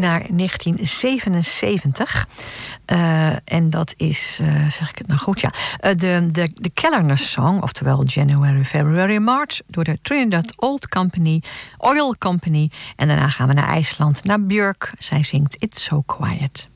naar 1977. En dat is, zeg ik het nou goed? Ja, de Kellner Song, oftewel January, February, March, door de Trinidad Oil Company. En daarna gaan we naar IJsland, naar Björk. Zij zingt It's So Quiet.